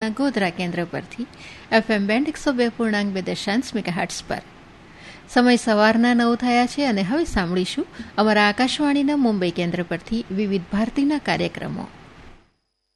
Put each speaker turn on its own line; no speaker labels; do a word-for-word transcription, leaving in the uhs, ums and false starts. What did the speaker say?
અમદાવાદના ગોધરા કેન્દ્ર પરથી એફએમ બેન્ડ એકસો બે પૂર્ણાંક બે દશાંશ મેગાહર્ટ્ઝ પર. સમય સવારના નવ થયા છે અને હવે સાંભળીશું અમારા આકાશવાણીના મુંબઈ કેન્દ્ર પરથી વિવિધ ભારતીના કાર્યક્રમો.